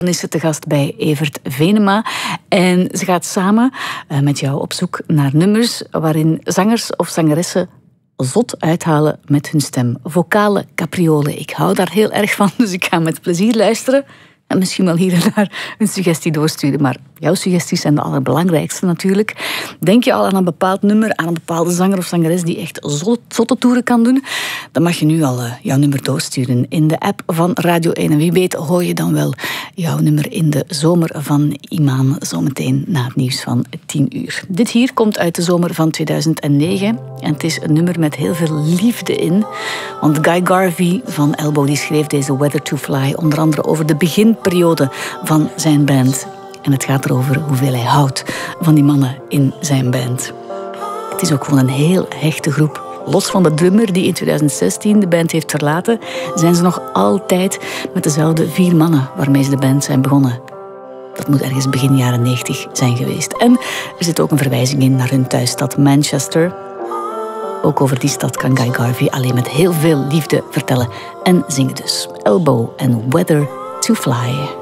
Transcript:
Dan is ze te gast bij Evert Venema. En ze gaat samen met jou op zoek naar nummers waarin zangers of zangeressen zot uithalen met hun stem. Vocale capriolen. Ik hou daar heel erg van, dus ik ga met plezier luisteren. En misschien wel hier en daar een suggestie doorsturen. Maar jouw suggesties zijn de allerbelangrijkste natuurlijk. Denk je al aan een bepaald nummer, aan een bepaalde zanger of zangeres die echt zotte toeren kan doen? Dan mag je nu al jouw nummer doorsturen in de app van Radio 1. En wie weet hoor je dan wel jouw nummer in de zomer van Imaan zometeen na het nieuws van 10 uur. Dit hier komt uit de zomer van 2009. En het is een nummer met heel veel liefde in. Want Guy Garvey van Elbow die schreef deze Weather to Fly onder andere over de beginperiode van zijn band. En het gaat erover hoeveel hij houdt van die mannen in zijn band. Het is ook gewoon een heel hechte groep. Los van de drummer die in 2016 de band heeft verlaten, zijn ze nog altijd met dezelfde 4 mannen waarmee ze de band zijn begonnen. Dat moet ergens begin jaren 90 zijn geweest. En er zit ook een verwijzing in naar hun thuisstad Manchester. Ook over die stad kan Guy Garvey alleen met heel veel liefde vertellen en zingen dus. Elbow en Weather to Fly.